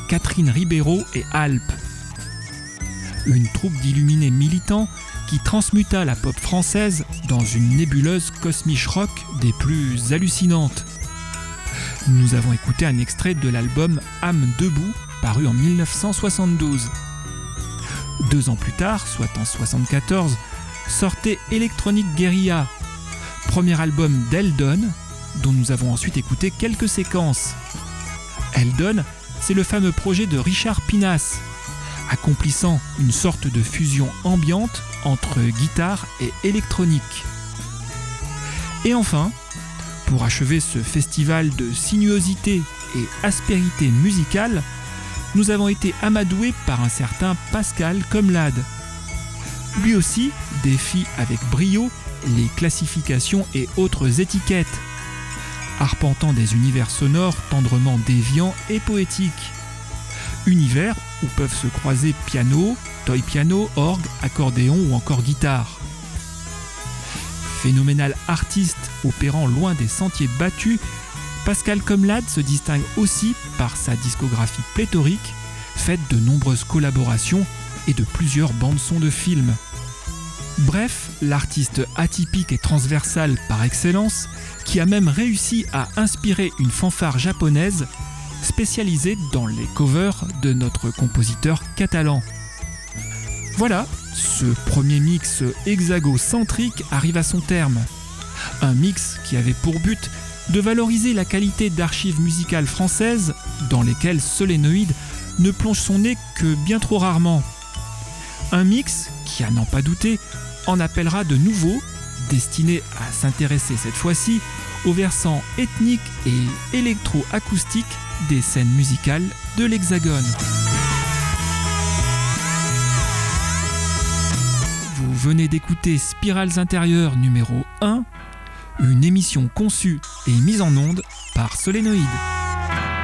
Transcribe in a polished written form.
Catherine Ribeiro et Alpes. Une troupe d'illuminés militants qui transmuta la pop française dans une nébuleuse cosmique rock des plus hallucinantes. Nous avons écouté un extrait de l'album Âme debout, paru en 1972. 2 ans plus tard, soit en 1974, sortait Electronic Guerrilla, premier album d'Eldon, dont nous avons ensuite écouté quelques séquences. Eldon, c'est le fameux projet de Richard Pinas, accomplissant une sorte de fusion ambiante entre guitare et électronique. Et enfin, pour achever ce festival de sinuosité et aspérité musicale, nous avons été amadoués par un certain Pascal Comlade. Lui aussi défie avec brio les classifications et autres étiquettes, arpentant des univers sonores tendrement déviants et poétiques. Univers où peuvent se croiser piano, toy piano, orgue, accordéon ou encore guitare. Phénoménal artiste opérant loin des sentiers battus, Pascal Comlade se distingue aussi par sa discographie pléthorique, faite de nombreuses collaborations et de plusieurs bandes-sons de films. Bref, l'artiste atypique et transversal par excellence, qui a même réussi à inspirer une fanfare japonaise spécialisée dans les covers de notre compositeur catalan. Voilà, ce premier mix hexagocentrique arrive à son terme. Un mix qui avait pour but de valoriser la qualité d'archives musicales françaises dans lesquelles Solénoïde ne plonge son nez que bien trop rarement. Un mix qui, à n'en pas douter, en appellera de nouveaux, destiné à s'intéresser cette fois-ci au versant ethnique et électro-acoustique des scènes musicales de l'Hexagone. Vous venez d'écouter Spirales intérieures numéro 1, une émission conçue et mise en onde par Solénoïde.